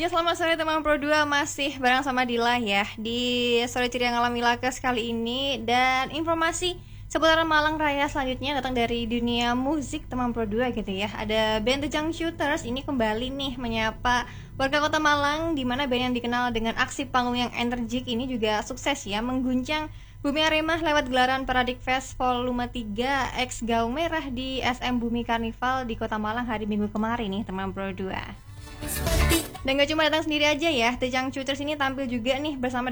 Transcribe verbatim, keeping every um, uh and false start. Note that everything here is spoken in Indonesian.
Ya, selamat sore teman Pro dua, masih bareng sama Dila ya di Sore Ceria Ngalami Lakes kali ini. Dan informasi seputar Malang Raya selanjutnya datang dari dunia musik teman Pro dua gitu ya. Ada band The Junk Shooters ini kembali nih menyapa warga kota Malang, di mana band yang dikenal dengan aksi panggung yang energik ini juga sukses ya mengguncang Bumi Arema lewat gelaran Paradik Fest Volume tiga X Gaung Merah di S M Bumi Karnival di Kota Malang hari Minggu kemarin nih teman Pro dua. Dan gak cuma datang sendiri aja ya, The Junk Shooters ini tampil juga nih bersama